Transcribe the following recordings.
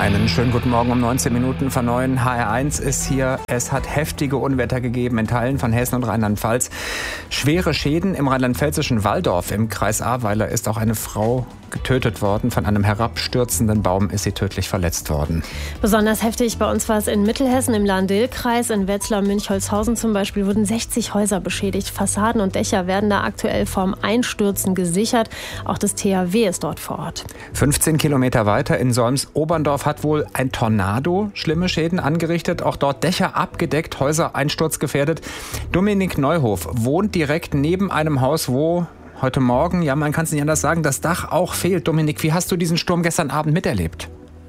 Einen schönen guten Morgen um 19 Minuten von 9. HR1 ist hier. Es hat heftige Unwetter gegeben in Teilen von Hessen und Rheinland-Pfalz. Schwere Schäden im rheinland-pfälzischen Walldorf im Kreis Ahrweiler ist auch eine Frau getötet worden. Von einem herabstürzenden Baum ist sie tödlich verletzt worden. Besonders heftig bei uns war es in Mittelhessen im Lahn-Dill-Kreis. In Wetzlar-Münchholzhausen zum Beispiel wurden 60 Häuser beschädigt. Fassaden und Dächer werden da aktuell vorm Einstürzen gesichert. Auch das THW ist dort vor Ort. 15 Kilometer weiter in Solms-Oberndorf hat wohl ein Tornado schlimme Schäden angerichtet. Auch dort Dächer abgedeckt, Häuser einsturzgefährdet. Dominik Neuhof wohnt direkt neben einem Haus, wo heute Morgen, ja, man kann es nicht anders sagen, das Dach auch fehlt. Dominik, wie hast du diesen Sturm gestern Abend miterlebt?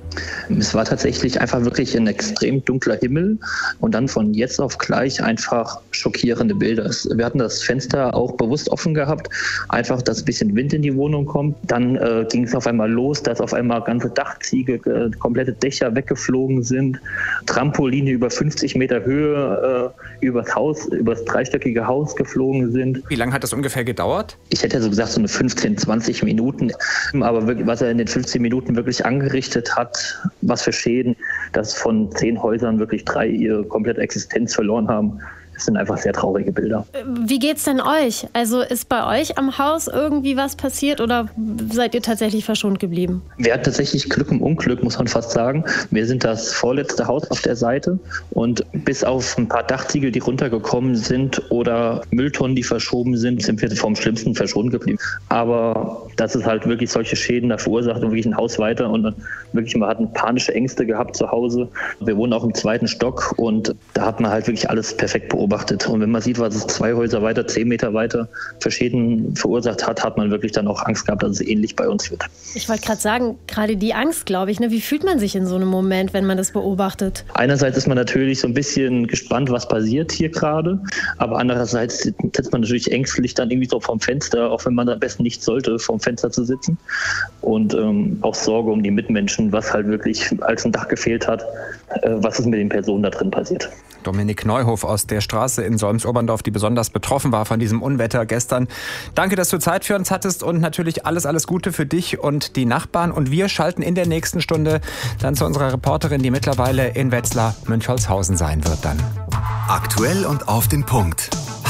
Es war tatsächlich einfach wirklich ein extrem dunkler Himmel und dann von jetzt auf gleich einfach schockierende Bilder. Wir hatten das Fenster auch bewusst offen gehabt, einfach, dass ein bisschen Wind in die Wohnung kommt. Dann ging es auf einmal los, dass auf einmal ganze Dachziegel, komplette Dächer weggeflogen sind, Trampoline über 50 Meter Höhe übers Haus, übers dreistöckige Haus geflogen sind. Wie lange hat das ungefähr gedauert? Ich hätte so gesagt, so eine 15, 20 Minuten. Aber wirklich, was er in den 15 Minuten wirklich angerichtet hat, was für Schäden, dass von 10 Häusern wirklich 3 ihre komplette Existenz verloren haben. Das sind einfach sehr traurige Bilder. Wie geht's denn euch? Also ist bei euch am Haus irgendwie was passiert oder seid ihr tatsächlich verschont geblieben? Wir hatten tatsächlich Glück im Unglück, muss man fast sagen. Wir sind das vorletzte Haus auf der Seite und bis auf ein paar Dachziegel, die runtergekommen sind oder Mülltonnen, die verschoben sind, sind wir vom Schlimmsten verschont geblieben. Aber das ist halt wirklich solche Schäden da verursacht und wirklich ein Haus weiter und wirklich, man hat panische Ängste gehabt zu Hause. Wir wohnen auch im 2. Stock und da hat man halt wirklich alles perfekt beobachtet. Und wenn man sieht, was es 2 Häuser weiter, 10 Meter weiter für Schäden verursacht hat, hat man wirklich dann auch Angst gehabt, dass es ähnlich bei uns wird. Ich wollte gerade sagen, gerade die Angst, glaube ich, ne? Wie fühlt man sich in so einem Moment, wenn man das beobachtet? Einerseits ist man natürlich so ein bisschen gespannt, was passiert hier gerade, aber andererseits sitzt man natürlich ängstlich dann irgendwie so vom Fenster, auch wenn man am besten nicht sollte, vom Fenster zu sitzen. Und auch Sorge um die Mitmenschen, was halt wirklich als ein Dach gefehlt hat, was ist mit den Personen da drin passiert. Dominik Neuhof aus der Straße in Solms-Oberndorf, die besonders betroffen war von diesem Unwetter gestern. Danke, dass du Zeit für uns hattest und natürlich alles Gute für dich und die Nachbarn. Und wir schalten in der nächsten Stunde dann zu unserer Reporterin, die mittlerweile in Wetzlar-Münchholzhausen sein wird dann. Aktuell und auf den Punkt.